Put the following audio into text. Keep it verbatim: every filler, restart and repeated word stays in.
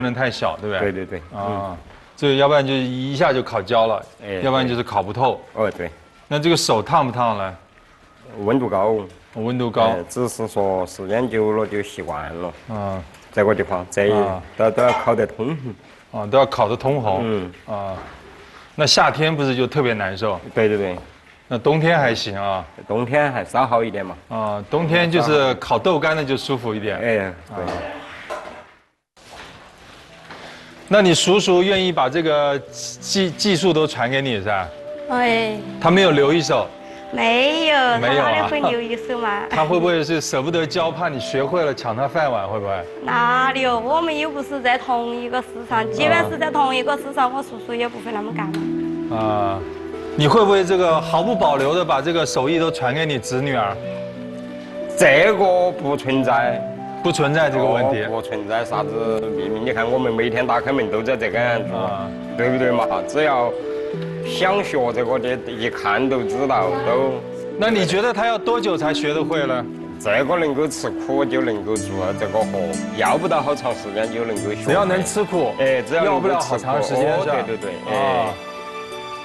不能太小，对不对？ 对对对。 啊，这要不然就一下就烤焦了， 哎， 要不然就是烤不透。 哦，对。 那这个手烫不烫呢？ 温度高。 温度高。 只是说时间久了就习惯了。 嗯。 这个地方这都都要烤得通红。 啊，都要烤得通红。 嗯。 啊，那夏天不是就特别难受？ 对对对。 那冬天还行啊。 冬天还稍好一点嘛。 啊，冬天就是烤豆干的就舒服一点。 哎，对。 那你叔叔愿意把这个技技术都传给你是吧？ 哎。 他没有留一手。 没有， 没有啊。 哪里会留一手嘛？ 他会不会是舍不得教，怕你学会了抢他饭碗？会不会？ 哪里有？我们又不是在同一个市场，即便是在同一个市场，我叔叔也不会那么干了。 啊，你会不会这个毫不保留的把这个手艺都传给你侄女儿？ 这个不存在， 不存在这个问题， 不存在啥子秘密。你看我们每天打开门都在这个样子，对不对嘛？只要想学这个的，一看都知道都。 那你觉得他要多久才学得会呢？ 这个能够吃苦就能够做这个活，要不到好长时间就能够学。 只要能吃苦， 哎，只要要不了好长时间是吧？ 对对对，哎。